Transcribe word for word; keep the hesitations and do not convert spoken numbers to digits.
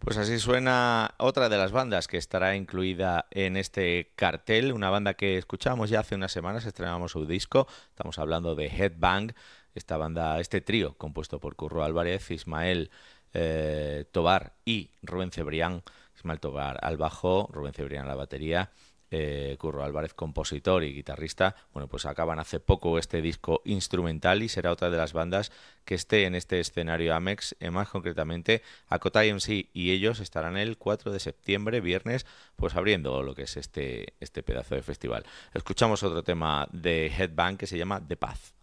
Pues así suena otra de las bandas que estará incluida en este cartel, una banda que escuchábamos ya hace unas semanas, estrenamos su disco, estamos hablando de Headbang, esta banda, este trío compuesto por Curro Álvarez, Ismael eh, Tobar y Rubén Cebrián. Ismael Tobar al bajo, Rubén Cebrián a la batería, eh, Curro Álvarez, compositor y guitarrista. Bueno, pues acaban hace poco este disco instrumental y será otra de las bandas que esté en este escenario Amex, eh, más concretamente Acotai M C, y ellos estarán el cuatro de septiembre, viernes, pues abriendo lo que es este, este pedazo de festival. Escuchamos otro tema de Headbang que se llama The Path.